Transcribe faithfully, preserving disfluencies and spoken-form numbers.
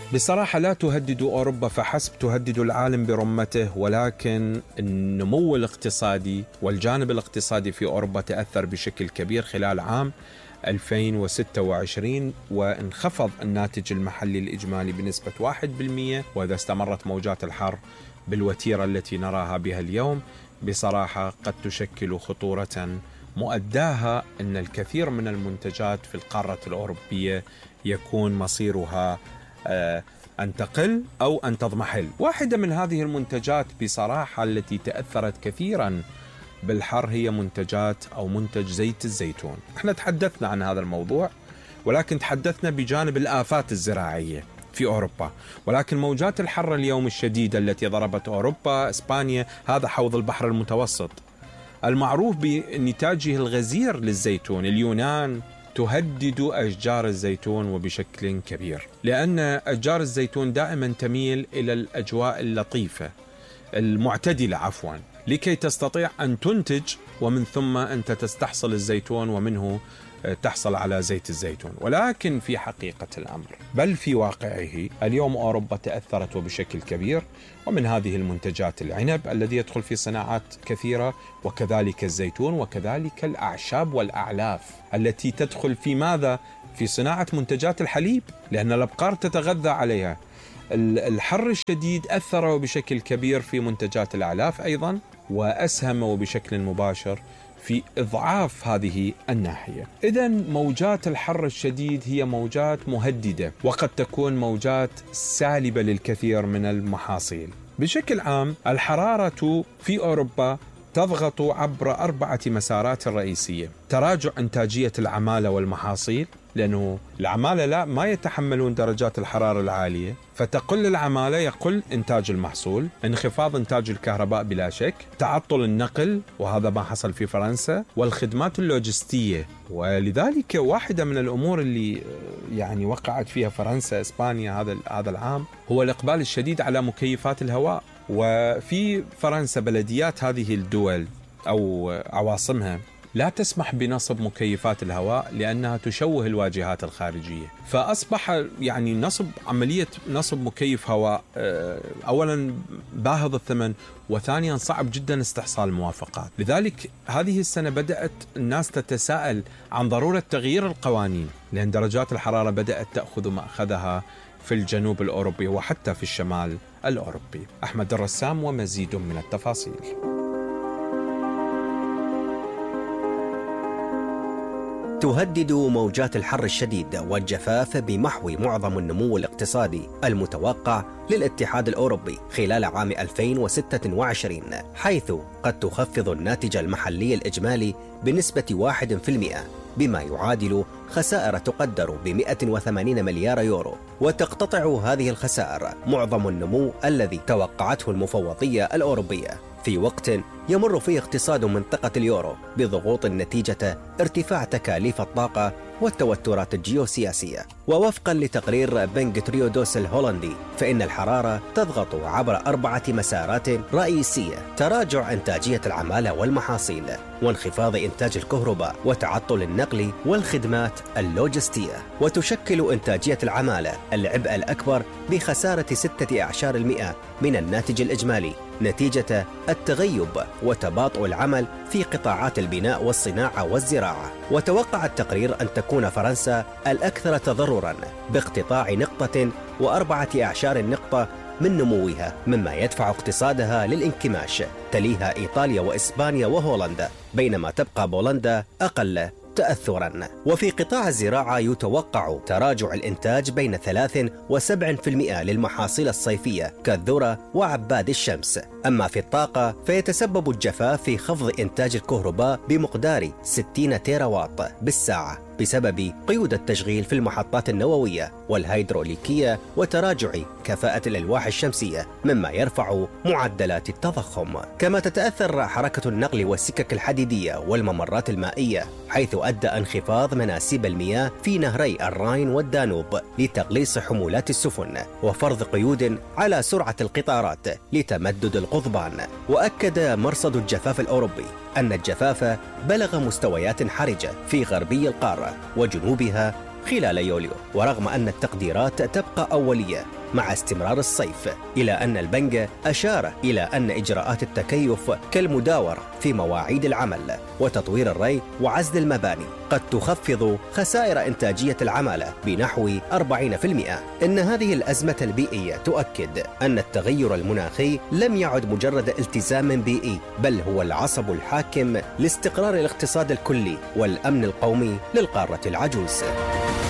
بصراحة لا تهدد أوروبا فحسب، تهدد العالم برمته، ولكن النمو الاقتصادي والجانب الاقتصادي في أوروبا تأثر بشكل كبير خلال عام ألفين وستة وعشرين، وانخفض الناتج المحلي الإجمالي بنسبة واحد بالمئة. وإذا استمرت موجات الحر بالوتيرة التي نراها بها اليوم بصراحة قد تشكل خطورة مؤداها أن الكثير من المنتجات في القارة الأوروبية يكون مصيرها أن تقل أو أن تضمحل. واحدة من هذه المنتجات بصراحة التي تأثرت كثيرا بالحر هي منتجات أو منتج زيت الزيتون. احنا تحدثنا عن هذا الموضوع، ولكن تحدثنا بجانب الآفات الزراعية في أوروبا. ولكن موجات الحر اليوم الشديدة التي ضربت أوروبا، إسبانيا، هذا حوض البحر المتوسط المعروف بنتاجه الغزير للزيتون، اليونان تهدد أشجار الزيتون وبشكل كبير، لأن أشجار الزيتون دائما تميل إلى الأجواء اللطيفة المعتدلة عفوا لكي تستطيع أن تنتج، ومن ثم أنت تستحصل الزيتون ومنه تحصل على زيت الزيتون. ولكن في حقيقة الأمر بل في واقعه اليوم أوروبا تأثرت بشكل كبير، ومن هذه المنتجات العنب الذي يدخل في صناعات كثيرة، وكذلك الزيتون، وكذلك الأعشاب والأعلاف التي تدخل في ماذا؟ في صناعة منتجات الحليب، لأن الأبقار تتغذى عليها. الحر الشديد أثر بشكل كبير في منتجات الأعلاف أيضا، وأسهم بشكل مباشر في إضعاف هذه الناحية. إذن موجات الحر الشديد هي موجات مهددة، وقد تكون موجات سالبة للكثير من المحاصيل. بشكل عام الحرارة في أوروبا تضغط عبر أربعة مسارات رئيسية: تراجع إنتاجية العمالة والمحاصيل، لأنه العمالة لا ما يتحملون درجات الحرارة العالية، فتقل العمالة يقل إنتاج المحصول، انخفاض إنتاج الكهرباء بلا شك، تعطل النقل وهذا ما حصل في فرنسا، والخدمات اللوجستية. ولذلك واحدة من الأمور اللي يعني وقعت فيها فرنسا إسبانيا هذا هذا العام هو الإقبال الشديد على مكيفات الهواء. وفي فرنسا بلديات هذه الدول أو عواصمها لا تسمح بنصب مكيفات الهواء لأنها تشوه الواجهات الخارجية، فأصبح يعني نصب عملية نصب مكيف هواء أولا باهظ الثمن، وثانيا صعب جدا استحصال الموافقات. لذلك هذه السنة بدأت الناس تتساءل عن ضرورة تغيير القوانين، لأن درجات الحرارة بدأت تأخذ مأخذها في الجنوب الأوروبي وحتى في الشمال الأوروبي. أحمد الرسام ومزيد من التفاصيل. تهدد موجات الحر الشديد والجفاف بمحو معظم النمو الاقتصادي المتوقع للاتحاد الأوروبي خلال عام ألفين وستة وعشرين، حيث قد تخفض الناتج المحلي الإجمالي بنسبة واحد بالمئة، بما يعادل خسائر تقدر ب مئة وثمانين مليار يورو. وتقتطع هذه الخسائر معظم النمو الذي توقعته المفوضية الأوروبية في وقت يمر فيه اقتصاد منطقة اليورو بضغوط نتيجة ارتفاع تكاليف الطاقة والتوترات الجيوسياسية. ووفقا لتقرير بنك تريودوس الهولندي، فإن الحرارة تضغط عبر أربعة مسارات رئيسية: تراجع إنتاجية العمالة والمحاصيل، وانخفاض إنتاج الكهرباء، وتعطل النقل والخدمات اللوجستية. وتشكل إنتاجية العمالة العبء الأكبر بخسارة ستة أعشار المئة من الناتج الإجمالي نتيجة التغيب وتباطؤ العمل في قطاعات البناء والصناعة والزراعة. وتوقع التقرير أن تكون فرنسا الأكثر تضرراً باقتطاع نقطة وأربعة أعشار نقطة من نموها، مما يدفع اقتصادها للانكماش. تليها إيطاليا وإسبانيا وهولندا، بينما تبقى بولندا أقل تأثراً. وفي قطاع الزراعة يتوقع تراجع الإنتاج بين ثلاثة وسبعة بالمئة للمحاصيل الصيفية كالذرة وعباد الشمس. أما في الطاقة فيتسبب الجفاف في خفض إنتاج الكهرباء بمقدار ستين تيراوات بالساعة بسبب قيود التشغيل في المحطات النووية والهيدروليكية وتراجع كفاءة الألواح الشمسية، مما يرفع معدلات التضخم. كما تتأثر حركة النقل والسكك الحديدية والممرات المائية، حيث أدى انخفاض مناسيب المياه في نهري الراين والدانوب لتقليص حمولات السفن، وفرض قيود على سرعة القطارات لتمدد القضبان. وأكد مرصد الجفاف الأوروبي أن الجفاف بلغ مستويات حرجة في غربي القارة وجنوبها خلال يوليو، ورغم أن التقديرات تبقى أولية مع استمرار الصيف، إلى أن البنك أشار إلى أن إجراءات التكيف كالمداورة في مواعيد العمل وتطوير الري وعزل المباني قد تخفض خسائر إنتاجية العمالة بنحو أربعين بالمئة. إن هذه الأزمة البيئية تؤكد أن التغير المناخي لم يعد مجرد التزام بيئي، بل هو العصب الحاكم لاستقرار الاقتصاد الكلي والأمن القومي للقارة العجوز.